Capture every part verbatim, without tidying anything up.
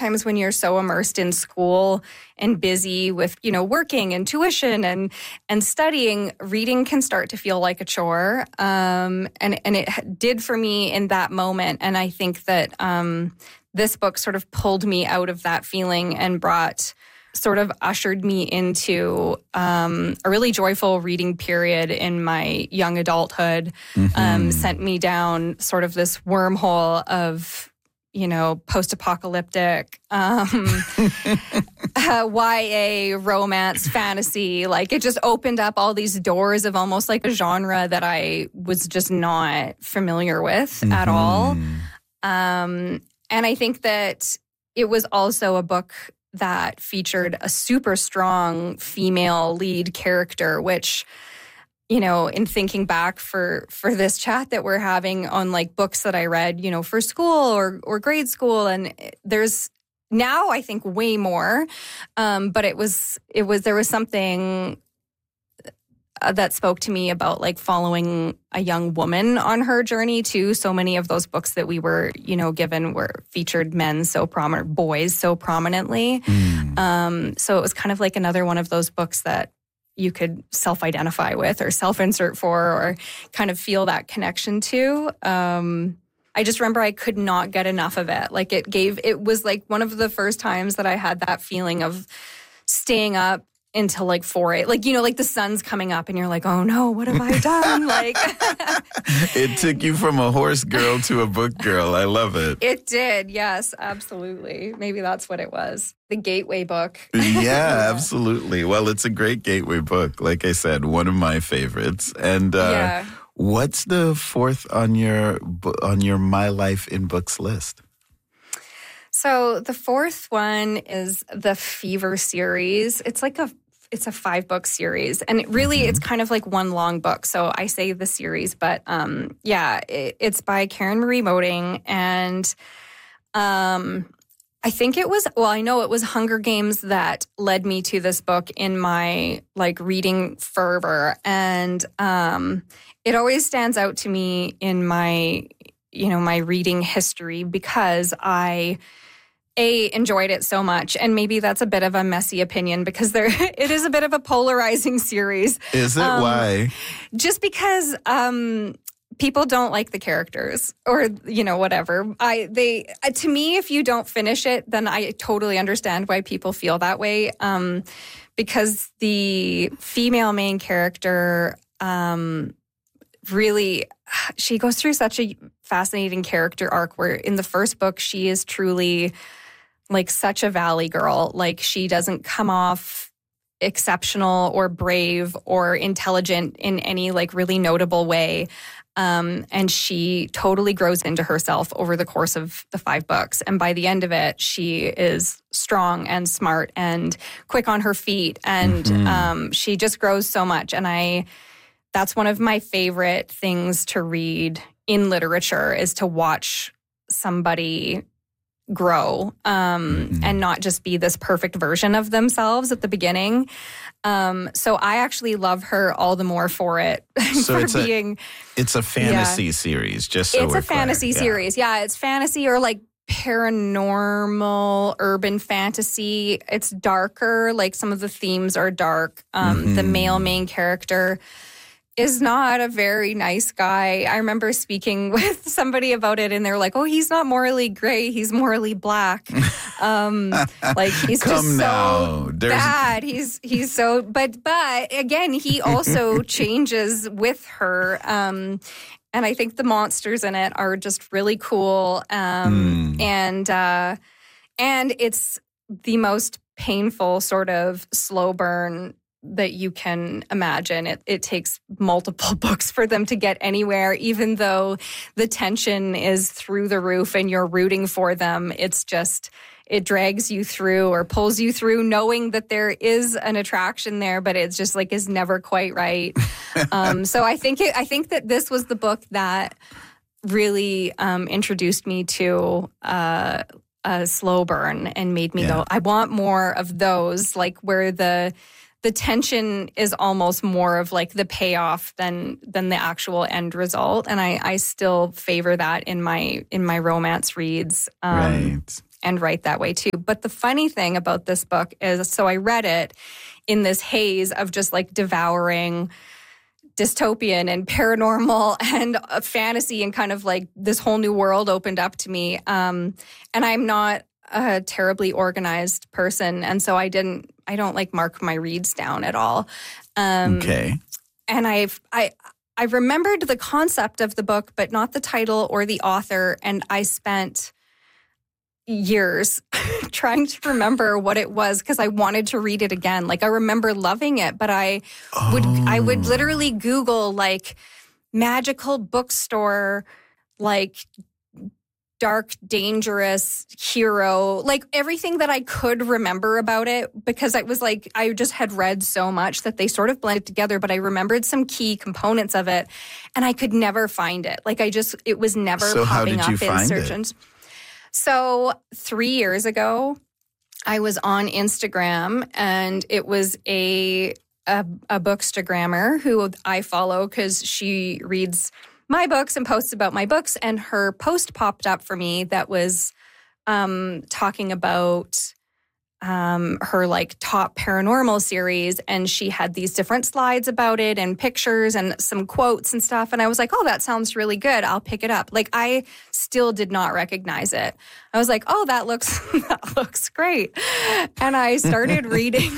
sometimes when you're so immersed in school and busy with, you know, working and tuition and and studying, reading can start to feel like a chore. Um, and, and it did for me in that moment. And I think that um, this book sort of pulled me out of that feeling and brought, sort of ushered me into um, a really joyful reading period in my young adulthood, mm-hmm. um, sent me down sort of this wormhole of, you know, post-apocalyptic, um, uh, Y A, romance, fantasy. Like, it just opened up all these doors of almost like a genre that I was just not familiar with mm-hmm. at all. Um, and I think that it was also a book that featured a super strong female lead character, which, you know, in thinking back for for this chat that we're having on like books that I read, you know, for school or or grade school, and there's now I think way more, um, but it was it was there was something that spoke to me about like following a young woman on her journey too. So many of those books that we were, you know, given were featured men so prominent, boys so prominently. Mm. Um, so it was kind of like another one of those books that you could self-identify with or self-insert for or kind of feel that connection to. Um, I just remember I could not get enough of it. Like it gave, it was like one of the first times that I had that feeling of staying up until like four, eight, like, you know, like the sun's coming up and you're like, oh no, what have I done? Like, it took you from a horse girl to a book girl. I love it. It did. Yes, absolutely. Maybe that's what it was. The gateway book. Yeah, absolutely. Well, it's a great gateway book. Like I said, one of my favorites. And uh, yeah. What's the fourth on your on your My Life in Books list? So the fourth one is the Fever series. It's like a it's a five book series, and it really mm-hmm. it's kind of like one long book. So I say the series, but um, yeah, it, it's by Karen Marie Moting, and um, I think it was well, I know it was Hunger Games that led me to this book in my like reading fervor, and um, it always stands out to me in my you know my reading history because I. A, enjoyed it so much, and maybe that's a bit of a messy opinion because there it is a bit of a polarizing series. Is it? Um, Why? Just because um, people don't like the characters, or you know, whatever. I they to me, if you don't finish it, then I totally understand why people feel that way. Um, because the female main character, um, really, she goes through such a fascinating character arc. Where in the first book, she is truly like such a valley girl. Like she doesn't come off exceptional or brave or intelligent in any like really notable way. Um, and she totally grows into herself over the course of the five books. And by the end of it, she is strong and smart and quick on her feet. And mm-hmm. um, she just grows so much. And I, that's one of my favorite things to read in literature is to watch somebody grow um, mm-hmm. and not just be this perfect version of themselves at the beginning. Um, so I actually love her all the more for it. So for it's being, a it's a fantasy yeah. series, just so it's we're a fantasy clear. series. Yeah. yeah, it's fantasy or like paranormal, urban fantasy. It's darker. Like some of the themes are dark. Um, mm-hmm. The male main character is not a very nice guy. I remember speaking with somebody about it, and they were like, "Oh, he's not morally gray; he's morally black. Um, like he's Come just now. so There's... bad. He's he's so." But but again, he also changes with her, um, and I think the monsters in it are just really cool. Um, mm. And uh, and it's the most painful sort of slow burn that you can imagine. It it takes multiple books for them to get anywhere, even though the tension is through the roof and you're rooting for them. It's just, it drags you through or pulls you through knowing that there is an attraction there, but it's just like is never quite right. um, so I think it, I think that this was the book that really um, introduced me to uh, a slow burn and made me yeah. go, I want more of those, like where the The tension is almost more of like the payoff than than the actual end result, and I, I still favor that in my in my romance reads. Um, right. and write that way too. But the funny thing about this book is, so I read it in this haze of just like devouring dystopian and paranormal and uh, fantasy, and kind of like this whole new world opened up to me. Um, and I'm not a terribly organized person, and so I didn't, I don't like mark my reads down at all. Um, okay. And I've, I, I remembered the concept of the book, but not the title or the author. And I spent years trying to remember what it was because I wanted to read it again. Like I remember loving it, but I oh. would, I would literally Google like magical bookstore, like dark, dangerous hero, like everything that I could remember about it, because it was like I just had read so much that they sort of blended together, but I remembered some key components of it and I could never find it. Like I just, it was never so popping how did up you in find search it? engines. So three years ago, I was on Instagram and it was a a, a bookstagrammer who I follow because she reads my books and posts about my books, and her post popped up for me that was um, talking about um, her like top paranormal series, and she had these different slides about it and pictures and some quotes and stuff, and I was like, oh, that sounds really good. I'll pick it up. Like I still did not recognize it. I was like, oh, that looks that looks great. And I started reading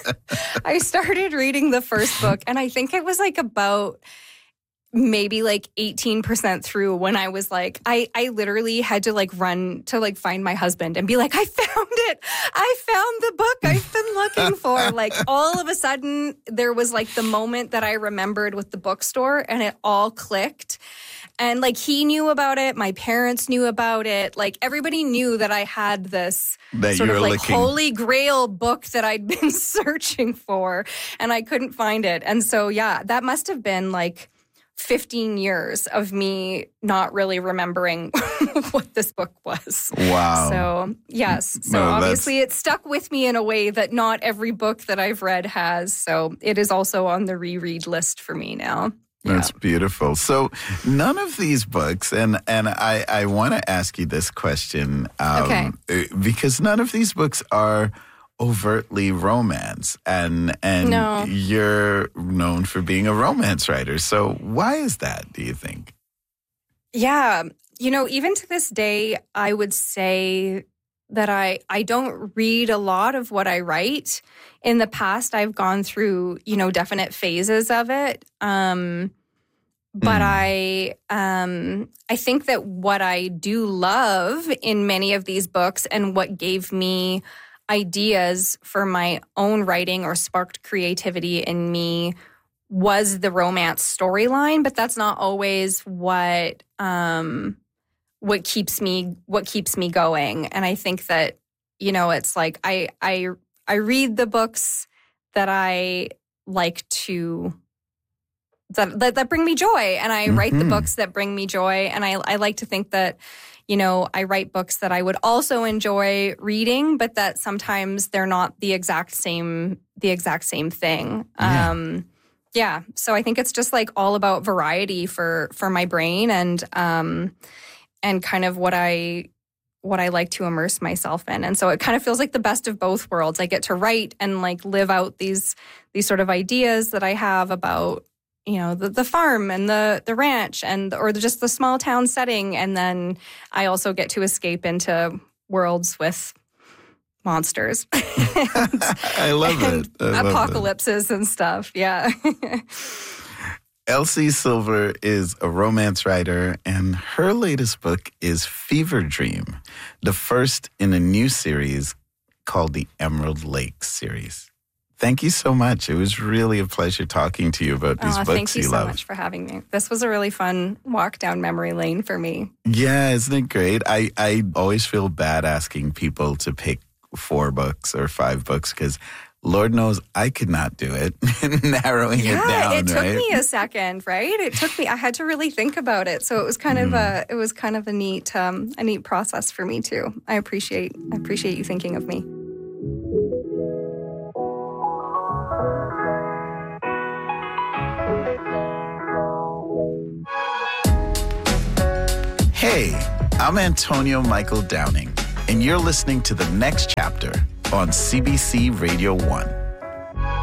I started reading the first book, and I think it was like about maybe like eighteen percent through when I was like, I, I literally had to like run to like find my husband and be like, I found it. I found the book I've been looking for. Like all of a sudden there was like the moment that I remembered with the bookstore, and it all clicked. And like he knew about it. My parents knew about it. Like everybody knew that I had this that sort of like looking. holy grail book that I'd been searching for, and I couldn't find it. And so, yeah, that must have been like fifteen years of me not really remembering what this book was. Wow. So, yes. So, no, obviously, it stuck with me in a way that not every book that I've read has. So, it is also on the reread list for me now. That's yeah. beautiful. So, none of these books, and, and I, I want to ask you this question. Um, okay. Because none of these books are overtly romance, and and no. you're known for being a romance writer. So why is that, do you think? Yeah. You know, even to this day, I would say that I, I don't read a lot of what I write. In the past, I've gone through, you know, definite phases of it. Um, but mm. I um, I think that what I do love in many of these books, and what gave me ideas for my own writing or sparked creativity in me, was the romance storyline. But that's not always what um, what keeps me what keeps me going. And I think that, you know, it's like I I I read the books that I like to that that, that bring me joy, and I mm-hmm. write the books that bring me joy. And I I like to think that, you know, I write books that I would also enjoy reading, but that sometimes they're not the exact same, the exact same thing. Yeah. Um, yeah. So I think it's just like all about variety for, for my brain, and, um, and kind of what I, what I like to immerse myself in. And so it kind of feels like the best of both worlds. I get to write and like live out these, these sort of ideas that I have about, you know, the, the farm and the, the ranch, and or just the small town setting. And then I also get to escape into worlds with monsters. and, I love and it. I love apocalypses it. and stuff. Yeah. Elsie Silver is a romance writer, and her latest book is Fever Dream, the first in a new series called the Emerald Lake series. Thank you so much. It was really a pleasure talking to you about these oh, books thank you, you so love. much for having me. This was a really fun walk down memory lane for me. Yeah, isn't it great? I, I always feel bad asking people to pick four books or five books, because Lord knows I could not do it. Narrowing yeah, it down, it took right? me a second, right? It took me. I had to really think about it, so it was kind mm. of a. It was kind of a neat, um, a neat process for me too. I appreciate. I appreciate you thinking of me. Hey, I'm Antonio Michael Downing. and you're listening to The Next Chapter on C B C Radio one.